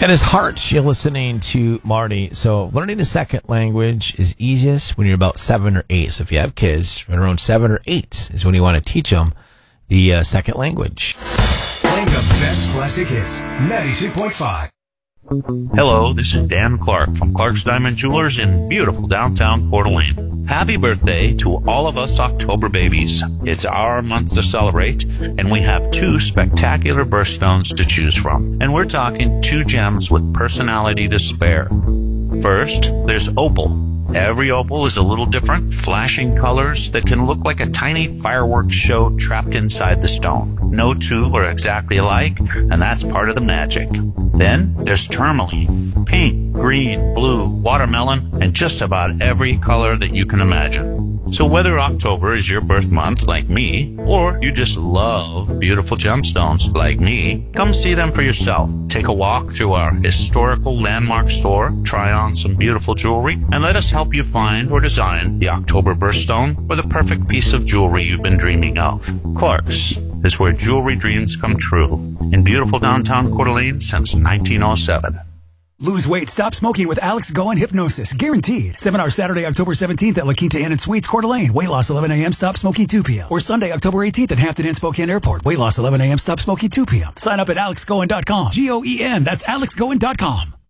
And his heart, you're listening to Marty. So learning a second language is easiest when you're about 7 or 8. So if you have kids, right around 7 or 8 is when you want to teach them the second language. Playing the best classic hits, 92.5. Hello, this is Dan Clark from Clark's Diamond Jewelers in beautiful downtown Coeur d'Alene. Happy birthday to all of us October babies. It's our month to celebrate, and we have 2 spectacular birthstones to choose from. And we're talking 2 gems with personality to spare. First, there's opal. Every opal is a little different, flashing colors that can look like a tiny fireworks show trapped inside the stone. No 2 are exactly alike, and that's part of the magic. Then there's tourmaline, pink, green, blue, watermelon, and just about every color that you can imagine. So whether October is your birth month like me, or you just love beautiful gemstones like me, come see them for yourself. Take a walk through our historical landmark store, try on some beautiful jewelry, and let us help you find or design the October birthstone or the perfect piece of jewelry you've been dreaming of. Clark's is where jewelry dreams come true in beautiful downtown Coeur d'Alene since 1907. Lose weight, stop smoking with Alex Goen Hypnosis. Guaranteed. 7-hour Saturday, October 17th at La Quinta Inn and Suites, Coeur d'Alene. Weight loss 11 a.m., stop smoking 2 p.m. Or Sunday, October 18th at Hampton Inn Spokane Airport. Weight loss 11 a.m., stop smoking 2 p.m. Sign up at alexgoen.com. Goen, that's alexgoen.com.